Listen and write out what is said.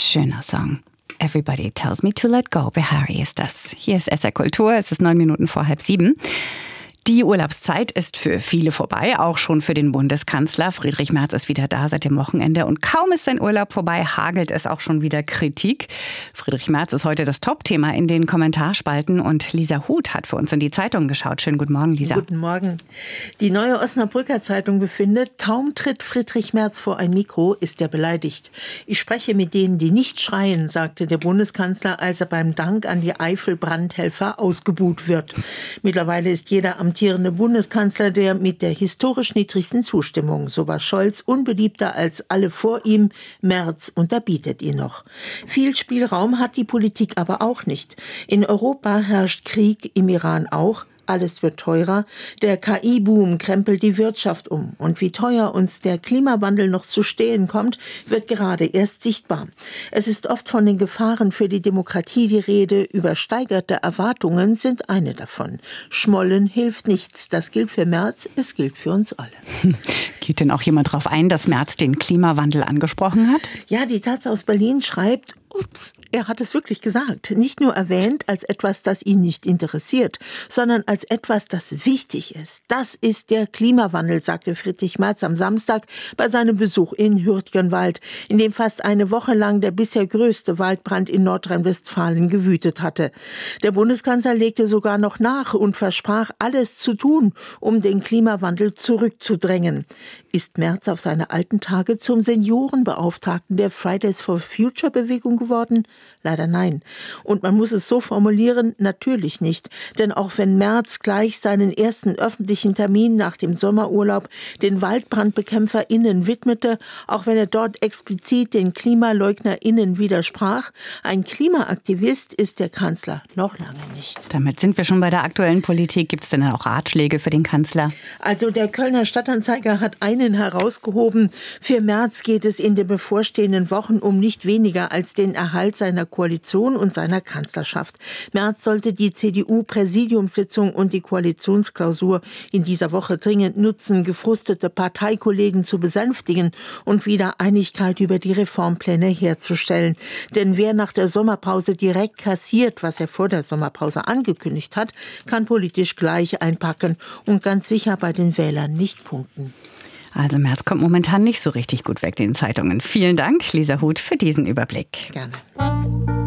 Schöner Song. Everybody Tells Me to Let Go. Behari ist das. Hier ist SR Kultur. Es ist 9 Minuten vor 6:30. Die Urlaubszeit ist für viele vorbei, auch schon für den Bundeskanzler. Friedrich Merz ist wieder da seit dem Wochenende und kaum ist sein Urlaub vorbei, hagelt es auch schon wieder Kritik. Friedrich Merz ist heute das Top-Thema in den Kommentarspalten und Lisa Huth hat für uns in die Zeitung geschaut. Schönen guten Morgen, Lisa. Guten Morgen. Die Neue Osnabrücker Zeitung befindet, kaum tritt Friedrich Merz vor ein Mikro, ist er beleidigt. Ich spreche mit denen, die nicht schreien, sagte der Bundeskanzler, als er beim Dank an die Eifel-Brandhelfer ausgebuht wird. Mittlerweile ist jeder amtierende Bundeskanzler der mit der historisch niedrigsten Zustimmung. So war Scholz unbeliebter als alle vor ihm. Merz unterbietet ihn noch. Viel Spielraum hat die Politik aber auch nicht. In Europa herrscht Krieg, im Iran auch. Alles wird teurer. Der KI-Boom krempelt die Wirtschaft um. Und wie teuer uns der Klimawandel noch zu stehen kommt, wird gerade erst sichtbar. Es ist oft von den Gefahren für die Demokratie die Rede. Übersteigerte Erwartungen sind eine davon. Schmollen hilft nichts. Das gilt für Merz, es gilt für uns alle. Geht denn auch jemand darauf ein, dass Merz den Klimawandel angesprochen hat? Ja, die Taz aus Berlin schreibt, ups, er hat es wirklich gesagt. Nicht nur erwähnt als etwas, das ihn nicht interessiert, sondern als etwas, das wichtig ist. Das ist der Klimawandel, sagte Friedrich Merz am Samstag bei seinem Besuch in Hürtgenwald, in dem fast eine Woche lang der bisher größte Waldbrand in Nordrhein-Westfalen gewütet hatte. Der Bundeskanzler legte sogar noch nach und versprach, alles zu tun, um den Klimawandel zurückzudrängen. Ist Merz auf seine alten Tage zum Seniorenbeauftragten der Fridays for Future Bewegung geworden? Leider nein. Und man muss es so formulieren, natürlich nicht. Denn auch wenn Merz gleich seinen ersten öffentlichen Termin nach dem Sommerurlaub den WaldbrandbekämpferInnen widmete, auch wenn er dort explizit den KlimaleugnerInnen widersprach, ein Klimaaktivist ist der Kanzler noch lange nicht. Damit sind wir schon bei der aktuellen Politik. Gibt es denn auch Ratschläge für den Kanzler? Also der Kölner Stadtanzeiger hat einen herausgehoben. Für Merz geht es in den bevorstehenden Wochen um nicht weniger als den Erhalt seiner Koalition und seiner Kanzlerschaft. Merz sollte die CDU-Präsidiumssitzung und die Koalitionsklausur in dieser Woche dringend nutzen, gefrustete Parteikollegen zu besänftigen und wieder Einigkeit über die Reformpläne herzustellen. Denn wer nach der Sommerpause direkt kassiert, was er vor der Sommerpause angekündigt hat, kann politisch gleich einpacken und ganz sicher bei den Wählern nicht punkten. Also Merz kommt momentan nicht so richtig gut weg, den Zeitungen. Vielen Dank, Lisa Huth, für diesen Überblick. Gerne.